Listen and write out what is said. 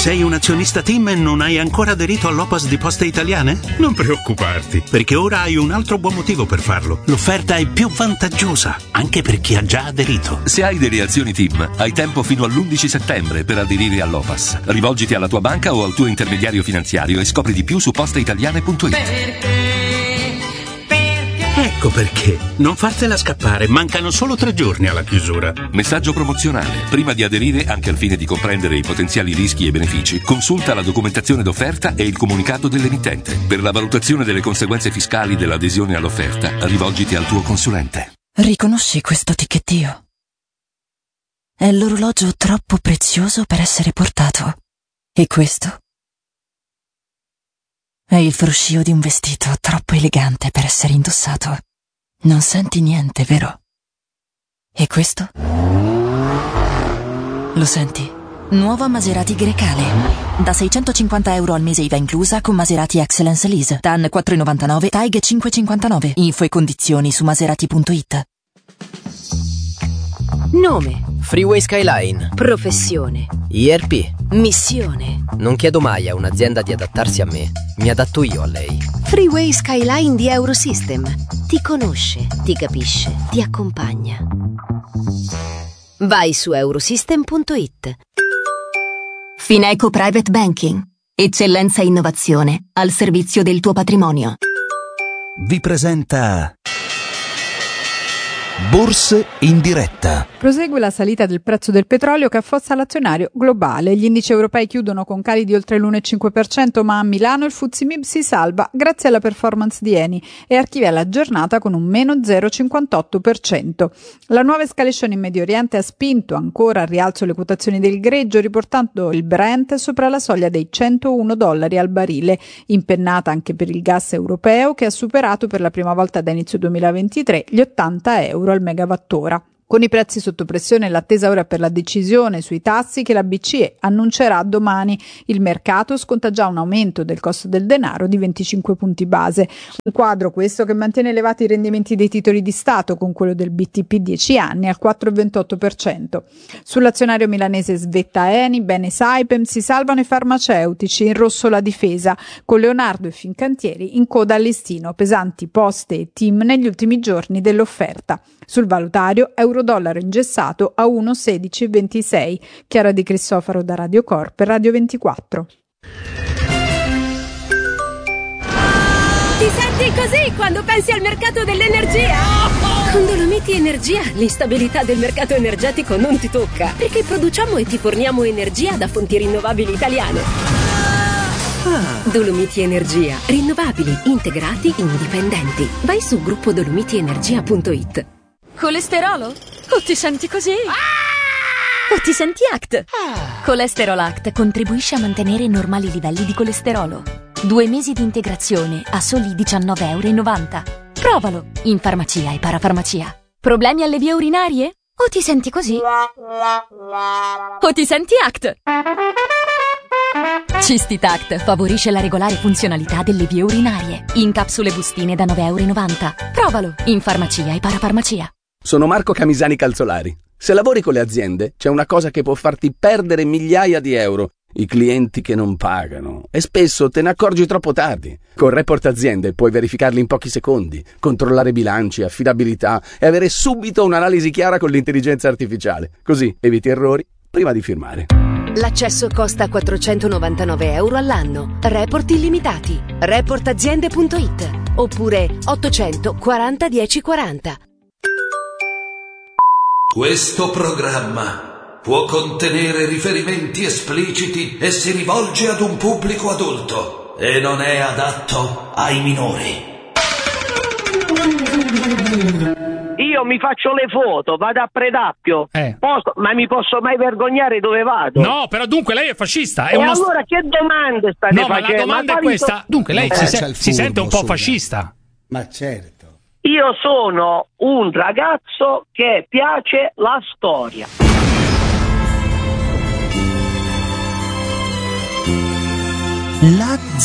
Sei un azionista TIM e non hai ancora aderito all'OPAS di Poste Italiane? Non preoccuparti, perché ora hai un altro buon motivo per farlo. L'offerta è più vantaggiosa, anche per chi ha già aderito. Se hai delle azioni TIM, hai tempo fino all'11 settembre per aderire all'OPAS. Rivolgiti alla tua banca o al tuo intermediario finanziario e scopri di più su posteitaliane.it. Ecco perché. Non fartela scappare, mancano solo 3 giorni alla chiusura. Messaggio promozionale. Prima di aderire, anche al fine di comprendere i potenziali rischi e benefici, consulta la documentazione d'offerta e il comunicato dell'emittente. Per la valutazione delle conseguenze fiscali dell'adesione all'offerta, rivolgiti al tuo consulente. Riconosci questo ticchettio? È l'orologio troppo prezioso per essere portato. E questo? È il fruscio di un vestito troppo elegante per essere indossato. Non senti niente, vero? E questo? Lo senti? Nuova Maserati Grecale. Da €650 al mese IVA inclusa con Maserati Excellence Lease. TAN 4,99, TAIG 5,59. Info e condizioni su maserati.it. Nome: Freeway Skyline. professione, IRP. missione. Non chiedo mai a un'azienda di adattarsi a me, mi adatto io a lei. Freeway Skyline di Eurosystem. Ti conosce, ti capisce, ti accompagna. Vai su eurosystem.it. Fineco Private Banking. Eccellenza e innovazione al servizio del tuo patrimonio. Vi presenta Borse in diretta. Prosegue la salita del prezzo del petrolio che affossa l'azionario globale. Gli indici europei chiudono con cali di oltre l'1,5%, ma a Milano il FTSE MIB si salva grazie alla performance di Eni e archivia la giornata con un meno 0,58%. La nuova escalation in Medio Oriente ha spinto ancora al rialzo le quotazioni del greggio, riportando il Brent sopra la soglia dei $101 al barile, impennata anche per il gas europeo che ha superato per la prima volta da inizio 2023 gli €80 al megawattora. Con i prezzi sotto pressione, l'attesa ora per la decisione sui tassi che la BCE annuncerà domani. Il mercato sconta già un aumento del costo del denaro di 25 punti base. Un quadro questo che mantiene elevati i rendimenti dei titoli di Stato, con quello del BTP 10 anni al 4,28%. Sull'azionario milanese svetta Eni, bene Saipem, si salvano i farmaceutici, in rosso la difesa, con Leonardo e Fincantieri in coda al listino, pesanti Poste e TIM negli ultimi giorni dell'offerta. Sul valutario euro-dollaro ingessato a 1,1626. Chiara Di Cristofaro da Radio Cor per Radio 24. Ti senti così quando pensi al mercato dell'energia? Con Dolomiti Energia l'instabilità del mercato energetico non ti tocca, perché produciamo e ti forniamo energia da fonti rinnovabili italiane. Dolomiti Energia, rinnovabili, integrati, indipendenti. Vai su gruppodolomitienergia.it. Colesterolo? O ti senti così? O ti senti ACT? Colesterol Act contribuisce a mantenere normali livelli di colesterolo. 2 mesi di integrazione a soli €19,90. Provalo in farmacia e parafarmacia. Problemi alle vie urinarie? O ti senti così? O ti senti ACT? Cistitact favorisce la regolare funzionalità delle vie urinarie. In capsule bustine da €9,90. Provalo in farmacia e parafarmacia. Sono Marco Camisani Calzolari. Se lavori con le aziende, c'è una cosa che può farti perdere migliaia di euro: i clienti che non pagano. E spesso te ne accorgi troppo tardi. Con Report Aziende puoi verificarli in pochi secondi, controllare bilanci, affidabilità e avere subito un'analisi chiara con l'intelligenza artificiale. Così eviti errori prima di firmare. L'accesso costa €499 all'anno. Report illimitati. Reportaziende.it oppure 840 1040. Questo programma può contenere riferimenti espliciti e si rivolge ad un pubblico adulto e non è adatto ai minori. Io mi faccio le foto, vado a Predappio, ma mi posso mai vergognare dove vado? No, però dunque lei è fascista. Allora che domande state facendo? No, ma la domanda è questa. Dunque lei si sente un po' fascista? Ma certo. Io sono un ragazzo che piace la storia. La